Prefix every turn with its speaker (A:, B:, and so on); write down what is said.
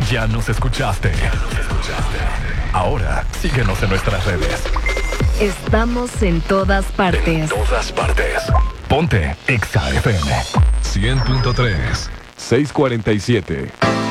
A: Ya nos escuchaste. Ahora, síguenos en nuestras redes.
B: Estamos en todas partes.
A: Ponte Exa FM 100.3
C: 647.